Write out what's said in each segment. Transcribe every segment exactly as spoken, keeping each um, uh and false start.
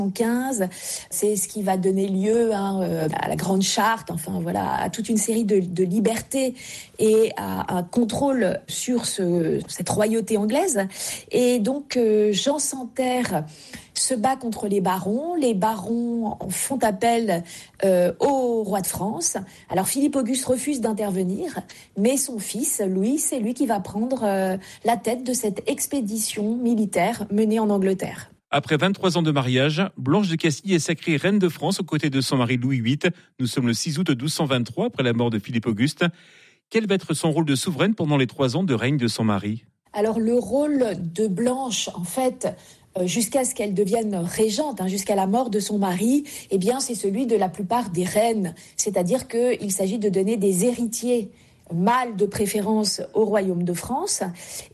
quinze. C'est ce qui va donner lieu hein, à la Grande Charte, enfin voilà, à toute une série de, de libertés et à un contrôle sur ce, cette royauté anglaise. Et donc euh, Jean sans Terre se bat contre les barons. Les barons font appel euh, au roi de France. Alors Philippe Auguste refuse d'intervenir, mais son fils, Louis, c'est lui qui va prendre euh, la tête de cette expédition militaire menée en Angleterre. Après vingt-trois ans de mariage, Blanche de Castille est sacrée reine de France aux côtés de son mari Louis huit. Nous sommes le six août douze cent vingt-trois, après la mort de Philippe Auguste. Quel va être son rôle de souveraine pendant les trois ans de règne de son mari ? Alors le rôle de Blanche, en fait, euh, jusqu'à ce qu'elle devienne régente, hein, jusqu'à la mort de son mari, eh bien c'est celui de la plupart des reines. C'est-à-dire qu'il s'agit de donner des héritiers mâle de préférence au royaume de France,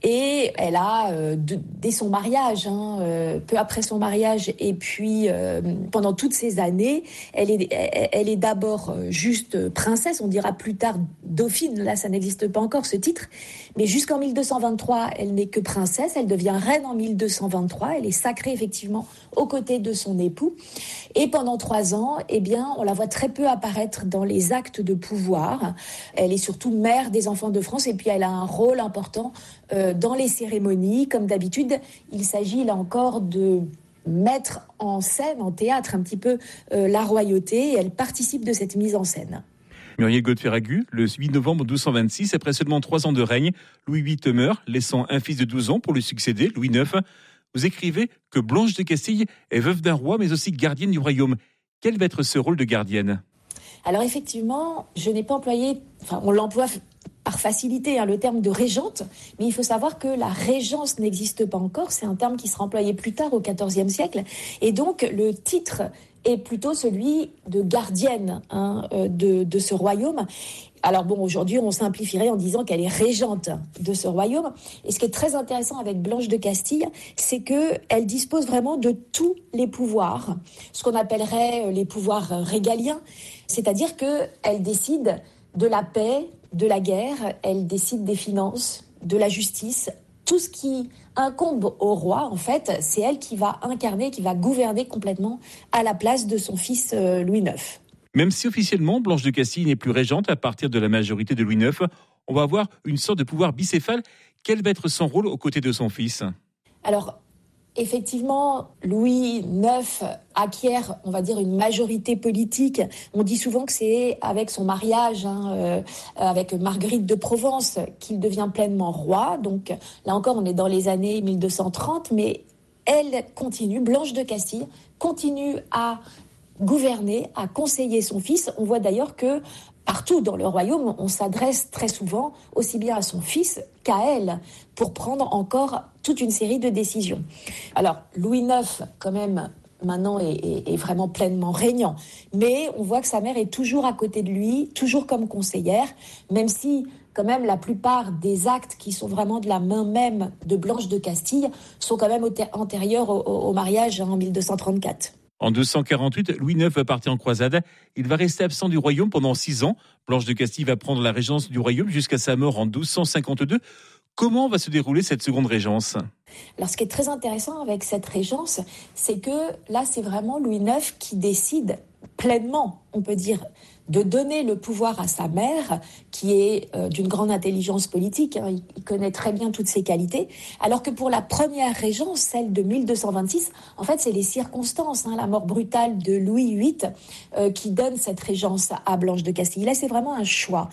et elle a euh, de, dès son mariage, hein, euh, peu après son mariage, et puis euh, pendant toutes ces années, elle est, elle, elle est d'abord juste princesse, on dira plus tard dauphine, là ça n'existe pas encore ce titre, mais jusqu'en mille deux cent vingt-trois, elle n'est que princesse, elle devient reine en mille deux cent vingt-trois, elle est sacrée effectivement aux côtés de son époux, et pendant trois ans, eh bien, on la voit très peu apparaître dans les actes de pouvoir, elle est surtout mère des enfants de France, et puis elle a un rôle important euh, dans les cérémonies. Comme d'habitude, il s'agit là encore de mettre en scène, en théâtre un petit peu euh, la royauté, et elle participe de cette mise en scène. Muriel Gaud-Ferragut, le huit novembre douze cent vingt-six, après seulement trois ans de règne, Louis huit meurt, laissant un fils de douze ans pour lui succéder, Louis neuf. Vous écrivez que Blanche de Castille est veuve d'un roi, mais aussi gardienne du royaume. Quel va être ce rôle de gardienne ? Alors effectivement, je n'ai pas employé, enfin on l'emploie par facilité, hein, le terme de régente, mais il faut savoir que la régence n'existe pas encore, c'est un terme qui sera employé plus tard au quatorzième siècle, et donc le titre est plutôt celui de gardienne hein, de, de ce royaume. Alors bon, aujourd'hui, on simplifierait en disant qu'elle est régente de ce royaume. Et ce qui est très intéressant avec Blanche de Castille, c'est qu'elle dispose vraiment de tous les pouvoirs, ce qu'on appellerait les pouvoirs régaliens, c'est-à-dire qu'elle décide de la paix, de la guerre, elle décide des finances, de la justice. Tout ce qui incombe au roi, en fait, c'est elle qui va incarner, qui va gouverner complètement à la place de son fils Louis neuf. Même si officiellement Blanche de Castille n'est plus régente à partir de la majorité de Louis neuf, on va avoir une sorte de pouvoir bicéphale. Quel va être son rôle aux côtés de son fils ? Alors, effectivement, Louis neuf acquiert, on va dire, une majorité politique. On dit souvent que c'est avec son mariage hein, euh, avec Marguerite de Provence qu'il devient pleinement roi. Donc là encore, on est dans les années mille deux cent trente, mais elle continue, Blanche de Castille, continue à gouverner, à conseiller son fils. On voit d'ailleurs que partout dans le royaume, on s'adresse très souvent aussi bien à son fils qu'à elle pour prendre encore toute une série de décisions. Alors, Louis neuf, quand même, maintenant est, est, est vraiment pleinement régnant. Mais on voit que sa mère est toujours à côté de lui, toujours comme conseillère, même si quand même la plupart des actes qui sont vraiment de la main même de Blanche de Castille sont quand même antérieurs au, au, au mariage en mille deux cent trente-quatre. En deux cent quarante-huit, Louis neuf va partir en croisade. Il va rester absent du royaume pendant six ans. Blanche de Castille va prendre la régence du royaume jusqu'à sa mort en douze cent cinquante-deux. Comment va se dérouler cette seconde régence ? Alors, ce qui est très intéressant avec cette régence, c'est que là, c'est vraiment Louis neuf qui décide pleinement, on peut dire, de donner le pouvoir à sa mère, qui est euh, d'une grande intelligence politique, hein, il, il connaît très bien toutes ses qualités, alors que pour la première régence, celle de mille deux cent vingt-six, en fait, c'est les circonstances, hein, la mort brutale de Louis huit, euh, qui donne cette régence à Blanche de Castille. Là, c'est vraiment un choix.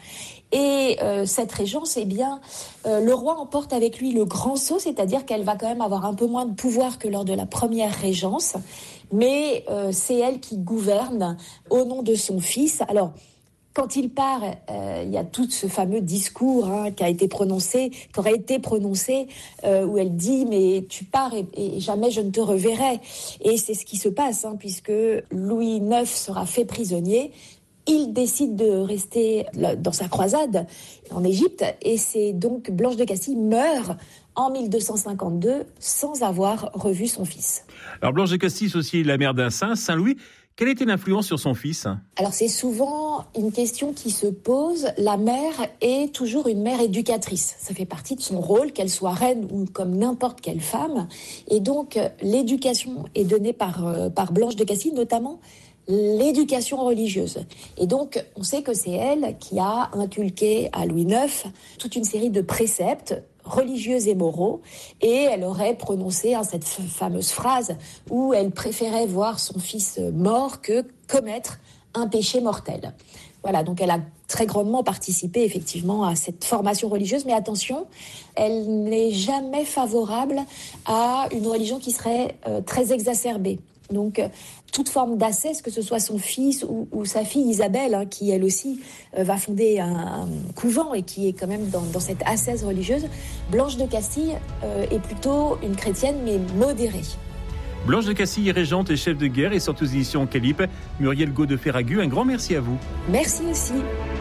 Et euh, cette régence, eh bien, euh, le roi emporte avec lui le grand sceau, c'est-à-dire qu'elle va quand même avoir un peu moins de pouvoir que lors de la première régence, mais euh, c'est elle qui gouverne au nom de son fils. Alors, quand il part, euh, il y a tout ce fameux discours hein, qui a été prononcé, qui aurait été prononcé, euh, où elle dit « mais tu pars et, et jamais je ne te reverrai ». Et c'est ce qui se passe, hein, puisque Louis neuf sera fait prisonnier. Il décide de rester dans sa croisade en Égypte, et c'est donc Blanche de Castille meurt en mille deux cent cinquante-deux sans avoir revu son fils. Alors Blanche de Castille, c'est aussi la mère d'un saint, Saint Louis. Quelle était l'influence sur son fils ? Alors c'est souvent une question qui se pose. La mère est toujours une mère éducatrice. Ça fait partie de son rôle, qu'elle soit reine ou comme n'importe quelle femme. Et donc l'éducation est donnée par, euh, par Blanche de Castille, notamment l'éducation religieuse. Et donc, on sait que c'est elle qui a inculqué à Louis neuf toute une série de préceptes religieux et moraux, et elle aurait prononcé hein, cette f- fameuse phrase où elle préférait voir son fils mort que commettre un péché mortel. Voilà, donc elle a très grandement participé effectivement à cette formation religieuse, mais attention, elle n'est jamais favorable à une religion qui serait euh, très exacerbée. Donc, euh, toute forme d'ascèse, que ce soit son fils ou, ou sa fille Isabelle, hein, qui elle aussi euh, va fonder un, un couvent et qui est quand même dans, dans cette ascèse religieuse, Blanche de Castille euh, est plutôt une chrétienne, mais modérée. Blanche de Castille est régente et chef de guerre et sort aux éditions Calippe. Muriel Gaud de Ferragu, un grand merci à vous. Merci aussi.